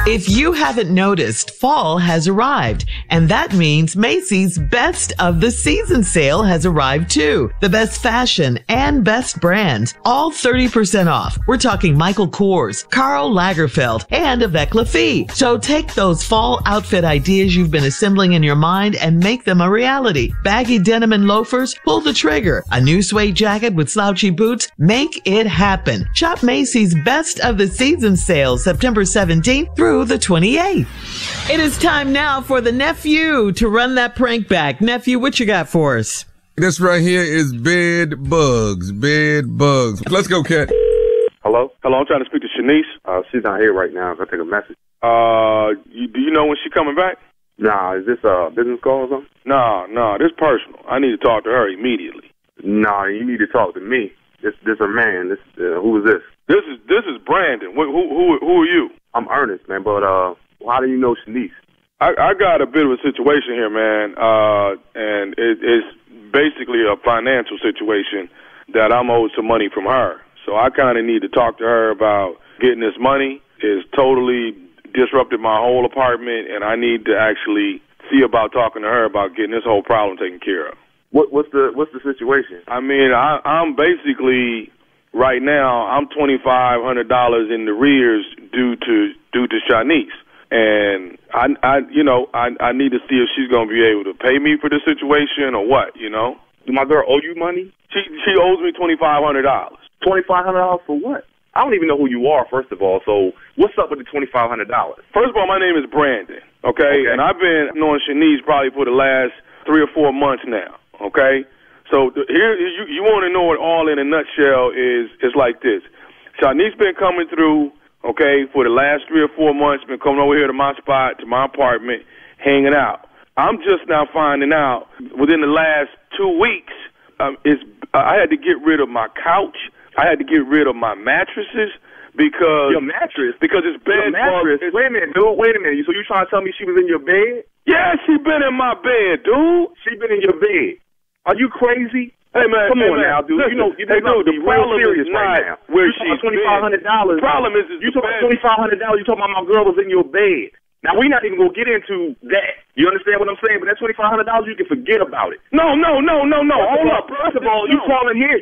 If you haven't noticed, fall has arrived, and that means Macy's Best of the Season sale has arrived too. The best fashion and best brands, all 30% off. We're talking Michael Kors, Karl Lagerfeld, and Avec La Fille. So take those fall outfit ideas you've been assembling in your mind and make them a reality. Baggy denim and loafers, pull the trigger. A new suede jacket with slouchy boots, make it happen. Shop Macy's Best of the Season sale September 17th through the 28th. It is time now for the nephew to run that prank back. Nephew, what you got for us? This right here is bed bugs. Bed bugs. Let's go, Cat. Hello? Hello, I'm trying to speak to Shanice. She's not here right now. Can I take a message? Do you know when she's coming back? Nah, is this a business call or something? No, this is personal. I need to talk to her immediately. Nah, you need to talk to me. This a man. Who is this? This is Brandon. Who are you? I'm Ernest, man, but how do you know Shanice? I got a bit of a situation here, man, and it's basically a financial situation that I'm owed some money from her. So I kind of need to talk to her about getting this money. It's totally disrupted my whole apartment, and I need to actually see about talking to her about getting this whole problem taken care of. What's the situation? I mean, I'm basically right now I'm $2,500 in the rears due to Shanice, and I need to see if she's gonna be able to pay me for the situation or what. You know, do my girl owe you money? She owes me $2,500. $2,500 for what? I don't even know who you are, first of all, so what's up with the $2,500? First of all, my name is Brandon, okay? And I've been knowing Shanice probably for the last 3 or 4 months now, okay? So here, you want to know it all in a nutshell is like this. Shanice been coming through, okay, for the last 3 or 4 months, been coming over here to my spot, to my apartment, hanging out. I'm just now finding out within the last 2 weeks, I had to get rid of my couch. I had to get rid of my mattresses because... Your mattress? Because it's bed bugs. Wait a minute, dude. Wait a minute. So you trying to tell me she was in your bed? Yeah, she been in my bed, dude. She been in your bed. Are you crazy? Hey, man. Come on now, dude. Listen, You know, the problem is not right where she's been. The problem is you talking about $2,500. You talking about my girl was in your bed. Now, we're not even going to get into that. You understand what I'm saying? But that $2,500, you can forget about it. No. Hold up. First of all, you calling here,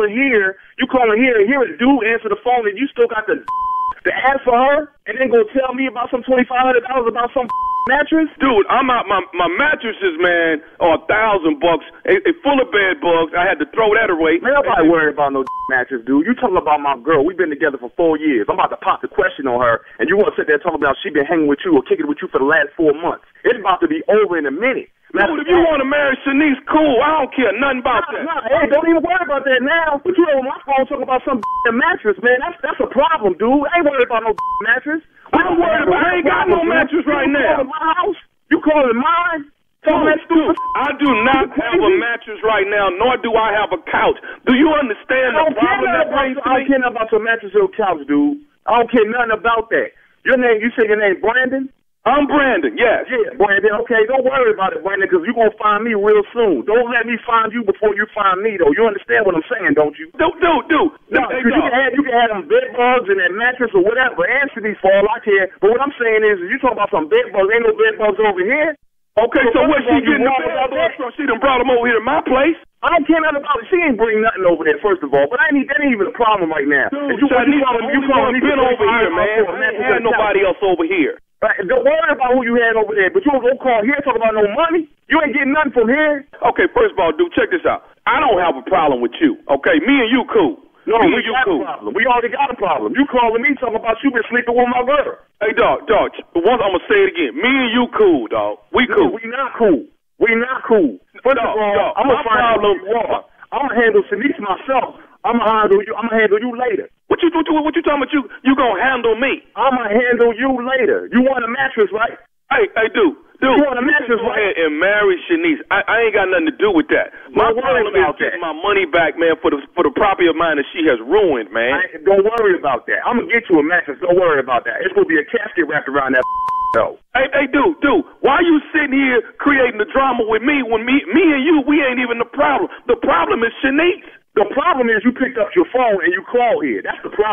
and here a dude answer the phone, and you still got the ask for her, and then go tell me about some $2,500 about some mattress? Dude, I'm out. My mattresses, man, are $1,000. It's full of bed bugs. I had to throw that away. Man, nobody worried about no mattress, dude. You talking about my girl. We've been together for 4 years. I'm about to pop the question on her, and you want to sit there talking about she been hanging with you or kicking with you for the last 4 months. It's about to be over in a minute. Dude, if you want to marry Shanice, cool. I don't care nothing about that. Hey, don't even worry about that now. But you on my phone talking about some mattress, man. That's a problem, dude. I ain't worried about no mattress. I'm worried about. I ain't got no mattress right now. You calling my house? You calling mine? Dude, I do not have a mattress right now, nor do I have a couch. Do you understand the problem that brings to me? I don't care nothing about your mattress or couch, dude. I don't care nothing about that. Your name, you say your name Brandon? I'm Brandon, yes. Yeah, Brandon, okay, don't worry about it, Brandon, because you're going to find me real soon. Don't let me find you before you find me, though. You understand what I'm saying, don't you? Dude. No, you can have them bed bugs and that mattress or whatever. Answer these for all I care. But what I'm saying is, you talking about some bed bugs, ain't no bed bugs over here. Okay, so what she getting the bed bugs from? She done brought them over here to my place? I don't care nothing about it. She ain't bring nothing over there, first of all. But that ain't even a problem right now. Dude, you calling me over here, man. I ain't had nobody else over here. Don't worry about who you had over there, but you don't call here talking about no money. You ain't getting nothing from here. Okay, first of all, dude, check this out. I don't have a problem with you, okay? Me and you cool. No, we got a problem. We already got a problem. You calling me talking about you been sleeping with my girl. Hey, dog, once I'm going to say it again. Me and you cool, dog. We cool. We not cool. First of all, I'm going to find out who you are. I'm going to handle Shanice myself. I'm gonna handle you later. What you talking about? You gonna handle me? I'm gonna handle you later. You want a mattress, right? Hey, dude. You want a mattress, go ahead and marry Shanice. I ain't got nothing to do with that. My problem is getting my money back, man, for the property of mine that she has ruined, man. Don't worry about that. I'm gonna get you a mattress. Don't worry about that. It's gonna be a casket wrapped around that. though. Hey, dude, why are you sitting here creating the drama with me when me and you, we ain't even the problem. The problem is Shanice. The problem is you picked up your phone and you called here. That's the problem.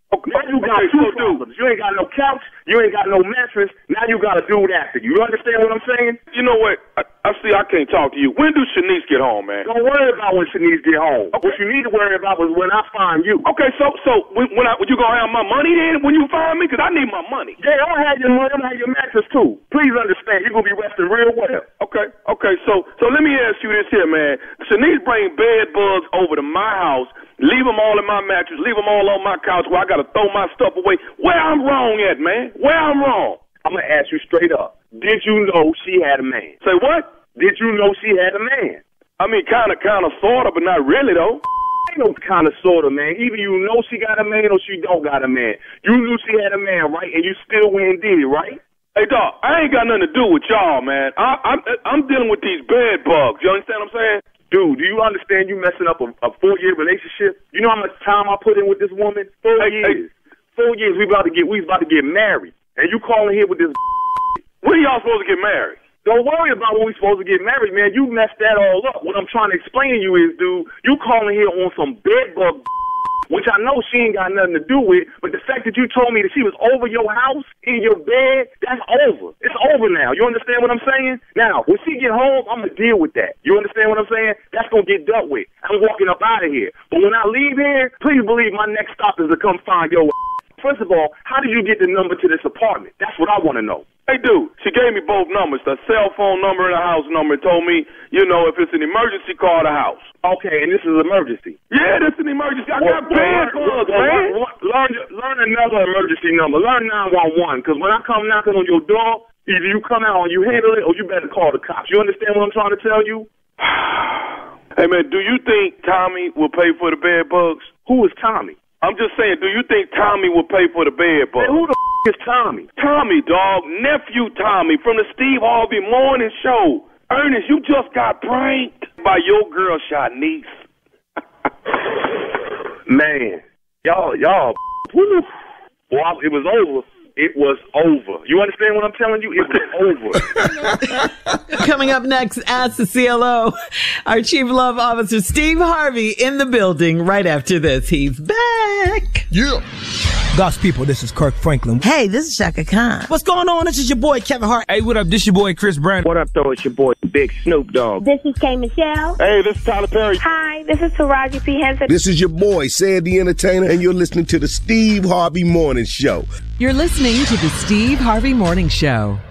Okay. Now you got two problems. You ain't got no couch. You ain't got no mattress. Now you got a dude after you. You understand what I'm saying? You know what? I see I can't talk to you. When do Shanice get home, man? Don't worry about when Shanice get home. Okay. What you need to worry about was when I find you. Okay, so when you gonna have my money then when you find me? Because I need my money. Yeah, I'm gonna have your money. I'm gonna have your mattress too. Please understand, you're gonna be resting real well. Okay. So let me ask you this here, man. Shanice bring bed bugs over to my house. Leave them all in my mattress. Leave them all on my couch where I got to throw my stuff away. Where I'm wrong at, man? Where I'm wrong? I'm going to ask you straight up. Did you know she had a man? Say what? Did you know she had a man? I mean, kind of, sort of, but not really, though. Ain't no kind of, sort of, man. Either you know she got a man or she don't got a man. You knew she had a man, right? And you still went and did it, right? Hey, dog, I ain't got nothing to do with y'all, man. I'm dealing with these bed bugs. You understand what I'm saying? Dude, do you understand you messing up a 4-year relationship? You know how much time I put in with this woman? 4 years. 4 years. We about to get married, and you calling here with this. When are y'all supposed to get married? Don't worry about when we supposed to get married, man. You messed that all up. What I'm trying to explain to you is, dude, you calling here on some bed bug, which I know she ain't got nothing to do with, but the fact that you told me that she was over your house, in your bed, that's over. It's over now. You understand what I'm saying? Now, when she get home, I'm going to deal with that. You understand what I'm saying? That's going to get dealt with. I'm walking up out of here. But when I leave here, please believe my next stop is to come find your First of all, how did you get the number to this apartment? That's what I want to know. Hey, dude, she gave me both numbers, the cell phone number and the house number, and told me, if it's an emergency, call the house. Okay, and this is an emergency? Yeah, this is an emergency. I got bad bugs, man. Learn another emergency number. Learn 911, because when I come knocking on your door, either you come out and you handle it, or you better call the cops. You understand what I'm trying to tell you? Hey, man, do you think Tommy will pay for the bed bugs? Who is Tommy? I'm just saying, do you think Tommy will pay for the bed bugs? Man, who the is Tommy? Tommy, dog. Nephew Tommy from the Steve Harvey Morning Show. Ernest, you just got pranked by your girl, Shanice. Man, y'all, woo. Well, it was over. It was over. You understand what I'm telling you? It was over. Coming up next, Ask the CLO. Our Chief Love Officer, Steve Harvey, in the building right after this. He's back. Yeah. God's people, this is Kirk Franklin. Hey, this is Shaka Khan. What's going on? This is your boy, Kevin Hart. Hey, what up? This your boy, Chris Brown. What up, though? It's your boy, Big Snoop Dogg. This is K. Michelle. Hey, this is Tyler Perry. Hi, this is Taraji P. Henson. This is your boy, Sandy Entertainer, and you're listening to the Steve Harvey Morning Show. You're listening to the Steve Harvey Morning Show.